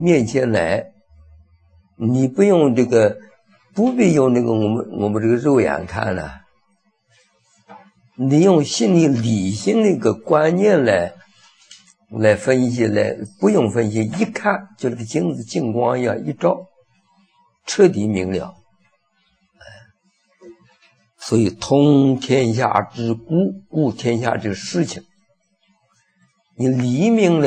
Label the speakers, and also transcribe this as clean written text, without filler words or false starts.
Speaker 1: 面前来，你不用这个，不必用那个我们这个肉眼看了，你用心里理性那个观念来分析，不用分析，一看就这个镜子镜光一样一照，彻底明了。所以通天下之故，故天下之事情，你理明了